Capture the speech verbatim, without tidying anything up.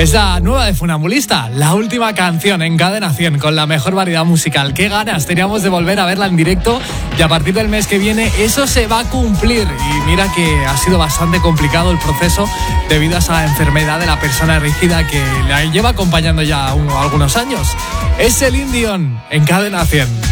Es la nueva de Funambulista, la última canción en Cadena cien con la mejor variedad musical. Qué ganas teníamos de volver a verla en directo y a partir del mes que viene eso se va a cumplir. Y mira que ha sido bastante complicado el proceso debido a esa enfermedad de la persona rígida que la lleva acompañando ya un, algunos años. Es Celine Dion en Cadena cien.